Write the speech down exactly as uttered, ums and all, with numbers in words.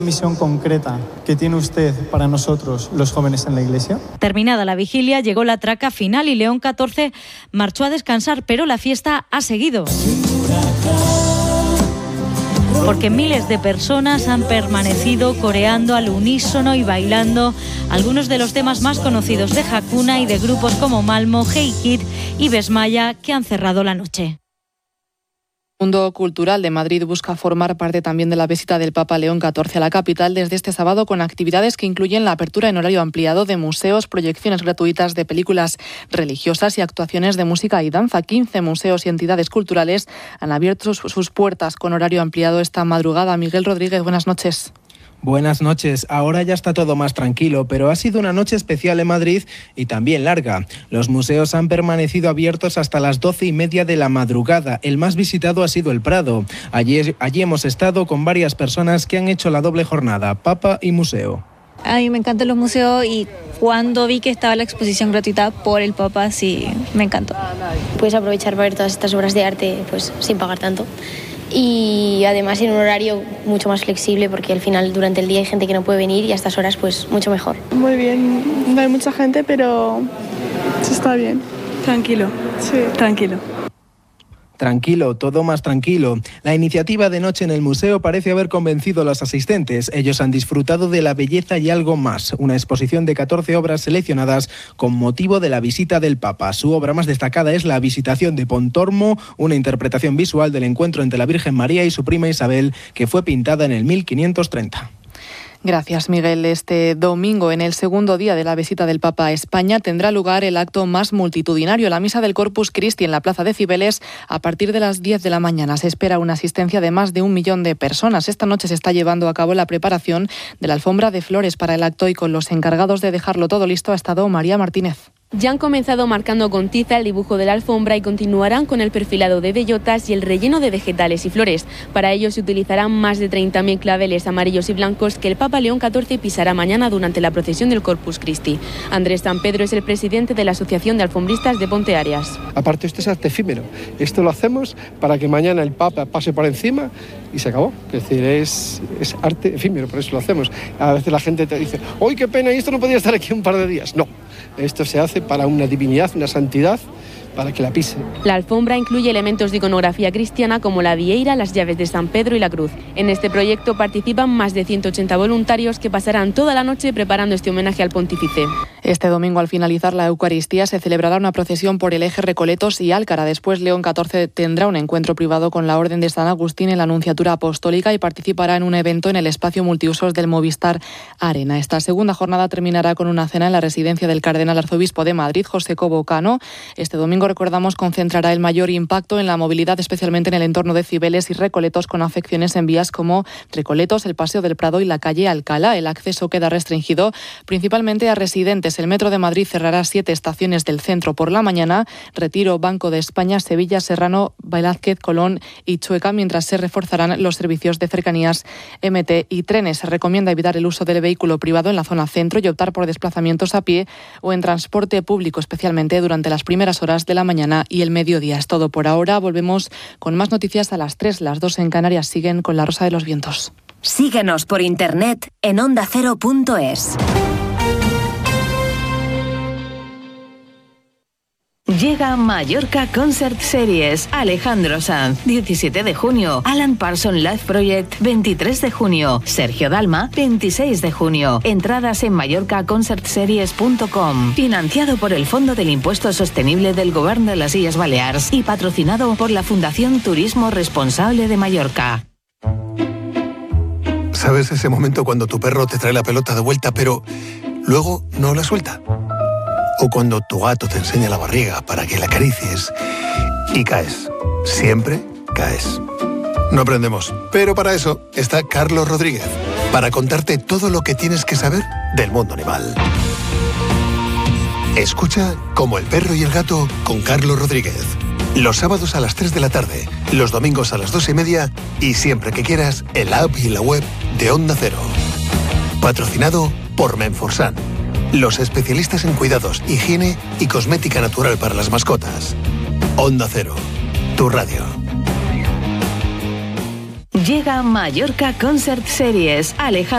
misión concreta que tiene usted para nosotros, los jóvenes en la Iglesia? Terminada la vigilia, llegó la traca final y León catorce marchó a descansar, pero la fiesta ha seguido. Porque miles de personas han permanecido coreando al unísono y bailando algunos de los temas más conocidos de Hakuna y de grupos como Malmo, Hey Kid y Besmaya, que han cerrado la noche. El Mundo Cultural de Madrid busca formar parte también de la visita del Papa León catorce a la capital desde este sábado, con actividades que incluyen la apertura en horario ampliado de museos, proyecciones gratuitas de películas religiosas y actuaciones de música y danza. quince museos y entidades culturales han abierto sus puertas con horario ampliado esta madrugada. Miguel Rodríguez, buenas noches. Buenas noches. Ahora ya está todo más tranquilo, pero ha sido una noche especial en Madrid y también larga. Los museos han permanecido abiertos hasta las doce y media de la madrugada. El más visitado ha sido el Prado. Allí, allí hemos estado con varias personas que han hecho la doble jornada, Papa y museo. A mí me encantan los museos y cuando vi que estaba la exposición gratuita por el Papa, sí, me encantó. Puedes aprovechar para ver todas estas obras de arte pues sin pagar tanto. Y además en un horario mucho más flexible, porque al final durante el día hay gente que no puede venir y a estas horas pues mucho mejor. Muy bien, no hay mucha gente, pero sí está bien. Tranquilo, sí. Tranquilo. Tranquilo, todo más tranquilo. La iniciativa de noche en el museo parece haber convencido a los asistentes. Ellos han disfrutado de la belleza y algo más. Una exposición de catorce obras seleccionadas con motivo de la visita del Papa. Su obra más destacada es la Visitación de Pontormo, una interpretación visual del encuentro entre la Virgen María y su prima Isabel, que fue pintada en el mil quinientos treinta. Gracias, Miguel. Este domingo, en el segundo día de la visita del Papa a España, tendrá lugar el acto más multitudinario, la misa del Corpus Christi en la plaza de Cibeles. A partir de las diez de la mañana se espera una asistencia de más de un millón de personas. Esta noche se está llevando a cabo la preparación de la alfombra de flores para el acto y con los encargados de dejarlo todo listo ha estado María Martínez. Ya han comenzado marcando con tiza el dibujo de la alfombra y continuarán con el perfilado de bellotas y el relleno de vegetales y flores. Para ello se utilizarán más de treinta mil claveles amarillos y blancos que el Papa León catorce pisará mañana durante la procesión del Corpus Christi. Andrés San Pedro es el presidente de la Asociación de Alfombristas de Ponte Arias. Aparte, esto es arte efímero. Esto lo hacemos para que mañana el Papa pase por encima y se acabó. Es decir, es, es arte efímero, por eso lo hacemos. A veces la gente te dice, ¡ay, qué pena! Y esto no podía estar aquí un par de días. No, esto se hace para una divinidad, una santidad, para que la pise. La alfombra incluye elementos de iconografía cristiana como la vieira, las llaves de San Pedro y la cruz. En este proyecto participan más de ciento ochenta voluntarios que pasarán toda la noche preparando este homenaje al pontífice. Este domingo, al finalizar la Eucaristía, se celebrará una procesión por el eje Recoletos y Álcara. Después, León catorce tendrá un encuentro privado con la Orden de San Agustín en la Anunciatura Apostólica y participará en un evento en el espacio multiusos del Movistar Arena. Esta segunda jornada terminará con una cena en la residencia del Cardenal Arzobispo de Madrid, José Cobo Cano. Este domingo, recordamos, concentrará el mayor impacto en la movilidad, especialmente en el entorno de Cibeles y Recoletos, con afecciones en vías como Recoletos, el Paseo del Prado y la calle Alcalá. El acceso queda restringido principalmente a residentes. El Metro de Madrid cerrará siete estaciones del centro por la mañana: Retiro, Banco de España, Sevilla, Serrano, Velázquez, Colón y Chueca, mientras se reforzarán los servicios de cercanías, M T y trenes. Se recomienda evitar el uso del vehículo privado en la zona centro y optar por desplazamientos a pie o en transporte público, especialmente durante las primeras horas de la mañana y el mediodía. Es todo por ahora. Volvemos con más noticias a las tres. Las dos en Canarias siguen con La Rosa de los Vientos. Síguenos por internet en onda cero punto es. Llega Mallorca Concert Series. Alejandro Sanz, diecisiete de junio. Alan Parsons Live Project, veintitrés de junio. Sergio Dalma, veintiséis de junio. Entradas en mallorca concert series punto com. Financiado por el Fondo del Impuesto Sostenible del Govern de las Illes Balears y patrocinado por la Fundación Turismo Responsable de Mallorca. ¿Sabes ese momento cuando tu perro te trae la pelota de vuelta, pero luego no la suelta? O cuando tu gato te enseña la barriga para que la acaricies y caes. Siempre caes. No aprendemos, pero para eso está Carlos Rodríguez, para contarte todo lo que tienes que saber del mundo animal. Escucha Como el perro y el gato con Carlos Rodríguez. Los sábados a las tres de la tarde, los domingos a las dos y media y siempre que quieras en la app y la web de Onda Cero. Patrocinado por Menforsan, los especialistas en cuidados, higiene y cosmética natural para las mascotas. Onda Cero, tu radio. Llega Mallorca Concert Series. Alejandro